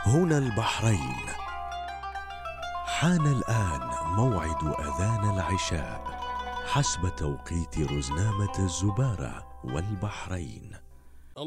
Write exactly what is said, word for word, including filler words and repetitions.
هنا البحرين. حان الآن موعد أذان العشاء حسب توقيت رزنامة الزبارة والبحرين.